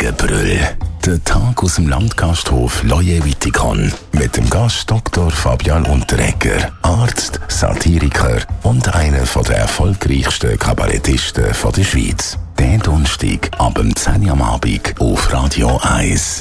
Gegenbrüll. Der Tag aus dem Landgasthof Loje Viticon mit dem Gast Dr. Fabian Unterreger, Arzt, Satiriker und einer der erfolgreichsten Kabarettisten der Schweiz. Den Donnerstag ab 10 Uhr am Abend auf Radio 1.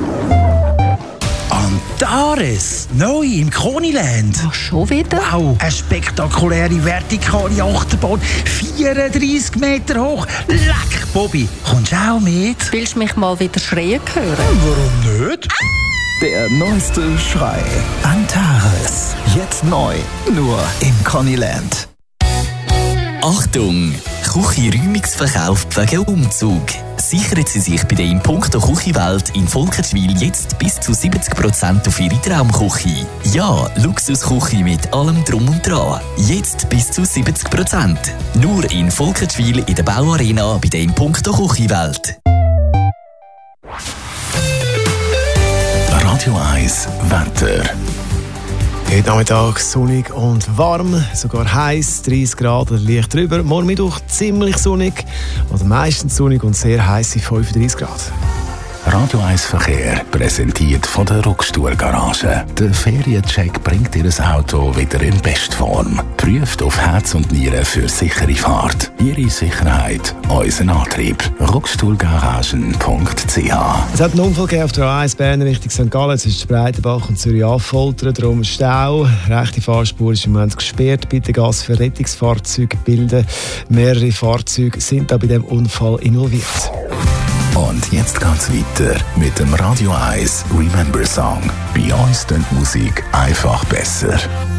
Antares, neu im Koniland. Ach, schon wieder? Wow, eine spektakuläre vertikale Achterbahn, 34 Meter hoch. Leck, Bobby, kommst du auch mit? Willst du mich mal wieder schreien hören? Warum nicht? Der neueste Schrei. Antares. Jetzt neu. Nur im Koniland. Achtung! Küchenräumungsverkauf wegen Umzug. Sichern Sie sich bei der Impuncto Küchenwelt in Volkertschwil jetzt bis zu 70% auf Ihre Traumküche. Ja, Luxusküche mit allem Drum und Dran. Jetzt bis zu 70%. Nur in Volkertschwil in der Bauarena bei der Impuncto Küchenwelt. Radio 1 Wetter. Heute Nachmittag sonnig und warm, sogar heiß, 30 Grad oder leicht drüber. Morgen Mittwoch ziemlich sonnig oder meistens sonnig und sehr heiße 35 Grad. Radio 1 Verkehr präsentiert von der Ruckstuhl Garage. Der Feriencheck bringt Ihr Auto wieder in Bestform. Prüft auf Herz und Nieren für sichere Fahrt. Ihre Sicherheit, unser Antrieb. Ruckstuhlgaragen.ch. Es hat einen Unfall gegeben auf der A1 Bern Richtung St. Gallen zwischen Breitenbach und Zürich Affoltern. Darum Stau. Rechte Fahrspur ist im Moment gesperrt. Bitte Gas für Rettungsfahrzeuge bilden. Mehrere Fahrzeuge sind da bei dem Unfall involviert. Und jetzt geht's weiter mit dem Radio 1 Remember Song. Bei uns klingt Musik einfach besser.